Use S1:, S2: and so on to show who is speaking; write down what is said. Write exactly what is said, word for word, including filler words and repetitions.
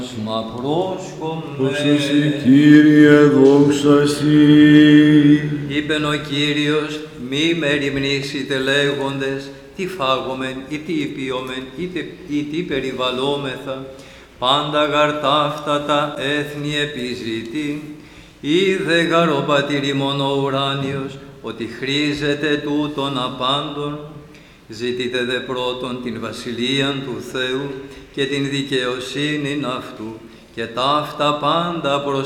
S1: Μα πρόσκομε.
S2: Δόξα Συ, Κύριε, δόξα Συ.
S1: Είπεν ο Κύριος, μη μεριμνήσετε λέγοντες, τι φάγομεν, ή τι πιόμεν, ή τι περιβαλλόμεθα, πάντα γαρτάφτα τα έθνη επιζητεί, είδε γαρ ο Πατήρ ημών ο ουράνιος, ότι χρήζεται τούτον απάντων. Ζητείτε δε πρώτον την βασιλείαν του Θεού και την δικαιοσύνην αυτού, και ταύτα πάντα προς